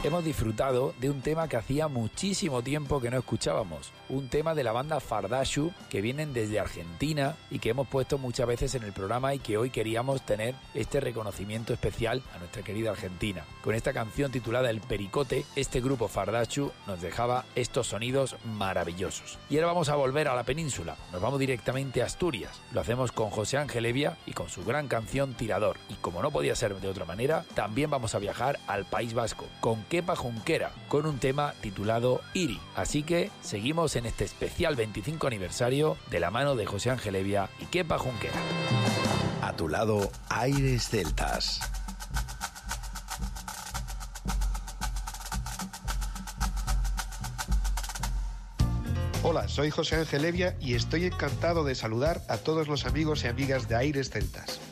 hemos disfrutado de un tema que hacía muchísimo tiempo que no escuchábamos. Un tema de la banda Fardashu, que vienen desde Argentina y que hemos puesto muchas veces en el programa y que hoy queríamos tener este reconocimiento especial a nuestra querida Argentina. Con esta canción titulada El Pericote, este grupo Fardashu nos dejaba estos sonidos maravillosos. Y ahora vamos a volver a la península. Nos vamos directamente a Asturias. Lo hacemos con José Ángel Evia y con su gran canción Tirador. Y como no podía ser de otra manera, también vamos a viajar al País Vasco con Kepa Junquera, con un tema titulado Iri. Así que seguimos en este especial 25 aniversario de la mano de José Ángel Evia y Kepa Junquera. A tu lado, Aires Celtas. Hola, soy José Ángel Evia y estoy encantado de saludar a todos los amigos y amigas de Aires Celtas.